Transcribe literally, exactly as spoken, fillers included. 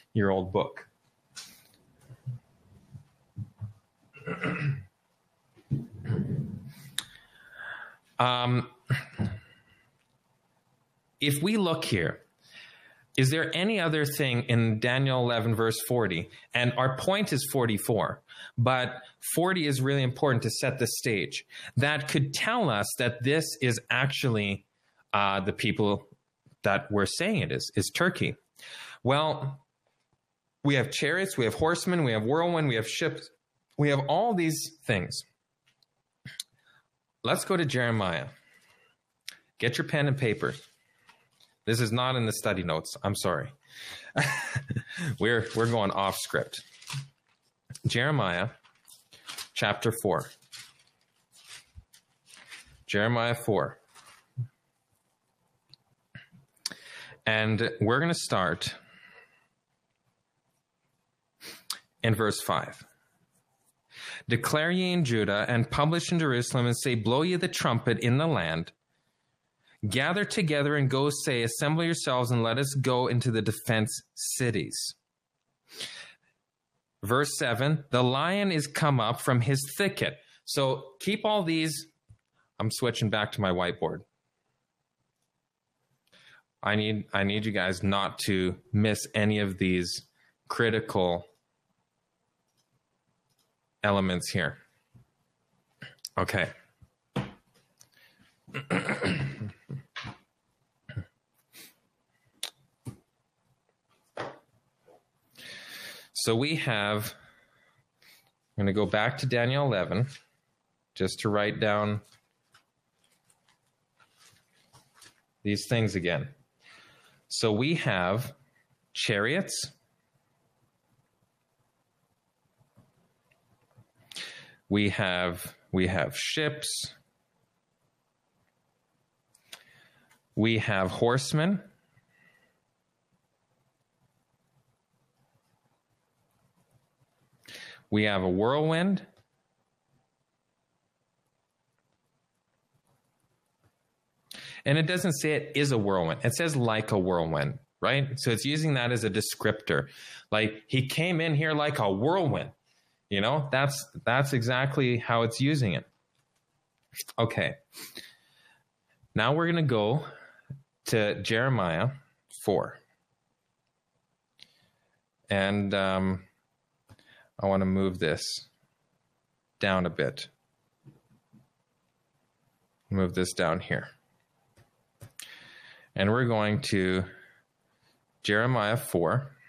year old book. Um, if we look here, is there any other thing in Daniel eleven, verse forty? And our point is forty-four, but forty is really important to set the stage. That could tell us that this is actually uh, the people that we're saying it is, is Turkey. Well, we have chariots, we have horsemen, we have whirlwind, we have ships, we have all these things. Let's go to Jeremiah. Get your pen and paper. This is not in the study notes. I'm sorry. we're, we're going off script. Jeremiah chapter four. Jeremiah four. And we're going to start in verse five. Declare ye in Judah, and publish in Jerusalem, and say, blow ye the trumpet in the land. Gather together and go say, assemble yourselves, and let us go into the defense cities. Verse seven, the lion is come up from his thicket. So keep all these. I'm switching back to my whiteboard. I need, I need you guys not to miss any of these critical elements here. Okay. So we have, I'm going to go back to Daniel eleven, just to write down these things again. So we have chariots, we have we have ships, we have horsemen, we have a whirlwind, and it doesn't say it is a whirlwind. It says like a whirlwind, right? So it's using that as a descriptor. Like, he came in here like a whirlwind. You know, that's that's exactly how it's using it. Okay. Now we're going to go to Jeremiah four. And um, I want to move this down a bit. Move this down here. And we're going to Jeremiah four.